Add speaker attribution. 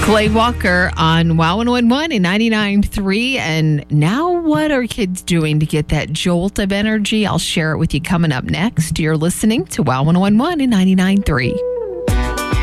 Speaker 1: Clay Walker on Wow 101 and 99.3. And now what are kids doing to get that jolt of energy? I'll share it with you coming up next. You're listening to Wow 101 and 99.3.